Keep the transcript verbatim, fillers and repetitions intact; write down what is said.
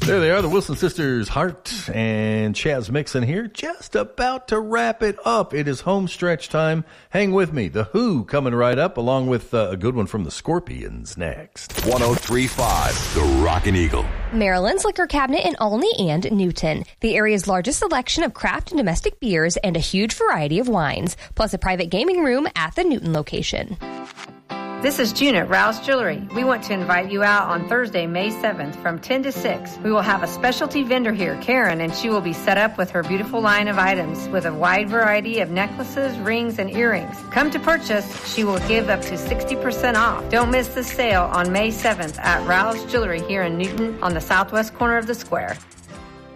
There they are, the Wilson sisters, Hart and Chaz Mixon here, just about to wrap it up. It is home stretch time. Hang with me. The Who coming right up, along with uh, a good one from the Scorpions next. one oh three point five, The Rockin' Eagle. Maryland's Liquor Cabinet in Olney and Newton. The area's largest selection of craft and domestic beers and a huge variety of wines, plus a private gaming room at the Newton location. This is June at Rouse Jewelry. We want to invite you out on Thursday, May seventh from ten to six. We will have a specialty vendor here, Karen, and she will be set up with her beautiful line of items with a wide variety of necklaces, rings, and earrings. Come to purchase. She will give up to sixty percent off. Don't miss the sale on May seventh at Rouse Jewelry here in Newton on the southwest corner of the square.